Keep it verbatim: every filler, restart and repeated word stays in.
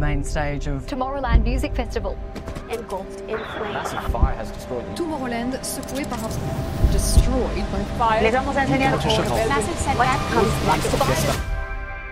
main stage of Tomorrowland Music Festival. Engulfed in flames. Massive fire has destroyed them. Tomorrowland secoué par un destroyed by fire. Les vamos a enseñar. Massive setback comes like